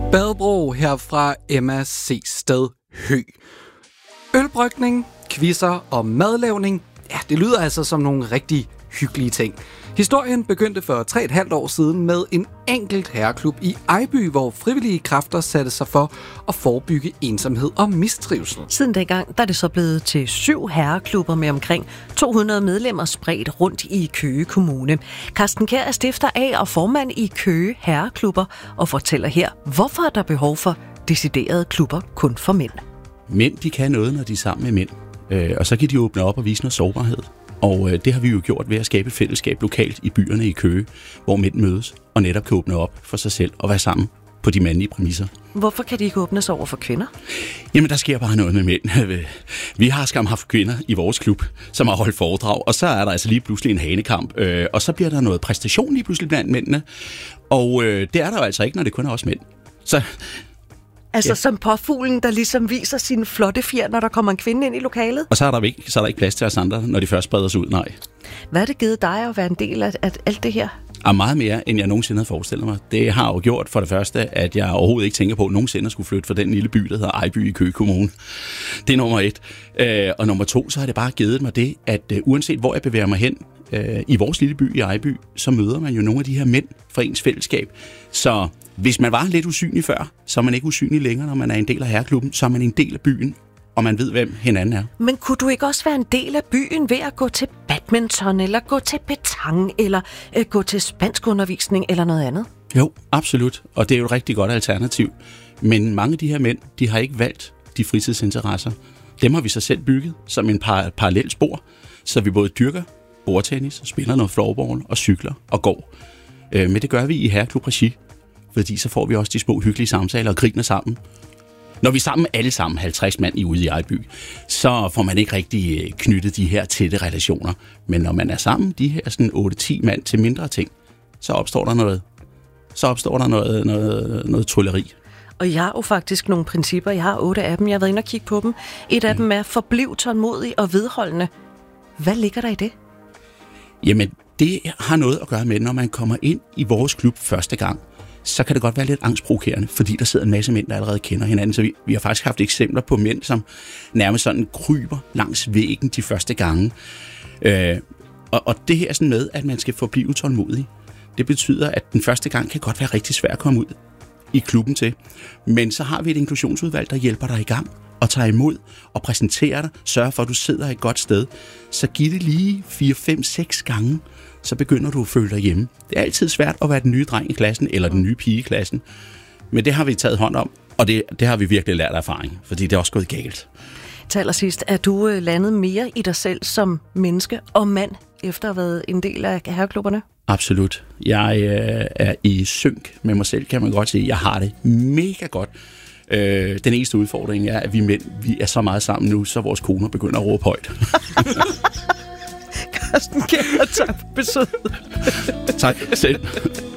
Badebro her fra Emma C. Sted Hø. Ølbrygning, quizzer og madlavning, ja, det lyder altså som nogle rigtig hyggelige ting. Historien begyndte for 3,5 år siden med en enkelt herreklub i Ejby, hvor frivillige kræfter satte sig for at forebygge ensomhed og mistrivsel. Siden dengang der er det så blevet til 7 herreklubber med omkring 200 medlemmer spredt rundt i Køge Kommune. Carsten Kjær er stifter af og formand i Køge Herreklubber og fortæller her, hvorfor er der behov for deciderede klubber kun for mænd. Mænd, de kan noget, når de er sammen med mænd. Og så kan de åbne op og vise noget sårbarhed. Og det har vi jo gjort ved at skabe et fællesskab lokalt i byerne i Køge, hvor mænd mødes og netop kan åbne op for sig selv og være sammen på de mandlige præmisser. Hvorfor kan de ikke åbnes over for kvinder? Jamen, der sker bare noget med mænd. Vi har skam haft kvinder i vores klub, som har holdt foredrag, og så er der altså lige pludselig en hanekamp, og så bliver der noget præstation lige pludselig blandt mændene, og det er der jo altså ikke, når det kun er os mænd. Så... Altså som påfuglen, der ligesom viser sine flotte fjer, når der kommer en kvinde ind i lokalet? Og så er der ikke plads til os andre, når de først spreder sig ud, nej. Hvad har det givet dig at være en del af alt det her? Og meget mere, end jeg nogensinde havde forestillet mig. Det har jo gjort for det første, at jeg overhovedet ikke tænker på, at nogensinde skulle flytte fra den lille by, der hedder Ejby i Køge Kommune. Det er nummer 1. Og nummer 2, så har det bare givet mig det, at uanset hvor jeg bevæger mig hen, i vores lille by i Ejby, så møder man jo nogle af de her mænd fra ens fællesskab. Så hvis man var lidt usynlig før, så er man ikke usynlig længere, når man er en del af herreklubben, så er man en del af byen, og man ved, hvem hinanden er. Men kunne du ikke også være en del af byen ved at gå til badminton, eller gå til petang, eller gå til spanskundervisning, eller noget andet? Jo, absolut, og det er jo et rigtig godt alternativ. Men mange af de her mænd, de har ikke valgt de fritidsinteresser. Dem har vi så selv bygget som en parallel spor, så vi både dyrker bordtennis, spiller noget floorball og cykler og går. Men det gør vi i herreklub regi, fordi så får vi også de små hyggelige samtaler og griner sammen. Når vi er sammen alle sammen, 50 mand ude i Ejby, så får man ikke rigtig knyttet de her tætte relationer. Men når man er sammen, de her sådan 8-10 mand til mindre ting, så opstår der noget trylleri. Og jeg har jo faktisk nogle principper. Jeg har 8 af dem. Jeg har været inde og kigge på dem. Et af dem er forbliv tålmodig og vedholdende. Hvad ligger der i det? Jamen, det har noget at gøre med, når man kommer ind i vores klub første gang, så kan det godt være lidt angstprovokerende, fordi der sidder en masse mænd, der allerede kender hinanden. Så vi har faktisk haft eksempler på mænd, som nærmest sådan kryber langs væggen de første gange. Og det her sådan med, at man skal forblive tålmodig, det betyder, at den første gang kan godt være rigtig svært at komme ud i klubben til. Men så har vi et inklusionsudvalg, der hjælper dig i gang og tager imod og præsenterer dig, sørger for, at du sidder et godt sted. Så giv det lige 4, 5, 6 gange, så begynder du at føle dig hjemme. Det er altid svært at være den nye dreng i klassen, eller den nye pige i klassen. Men det har vi taget hånd om, og det har vi virkelig lært af erfaring, fordi det er også gået galt. Til allersidst, er du landet mere i dig selv som menneske og mand, efter at have været en del af herreklubberne? Absolut. Jeg er i synk med mig selv, kan man godt sige. Jeg har det mega godt. Den eneste udfordring er, at vi mænd, vi er så meget sammen nu, så vores koner begynder at råbe højt. Carsten Kjær, tak for besøget. Tak selv.